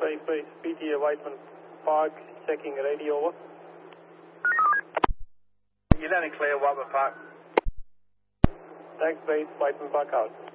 base, BTA Whiteman Park, checking radio, over. You're landing clear, Whiteman Park. Thanks, base, Whiteman Park out.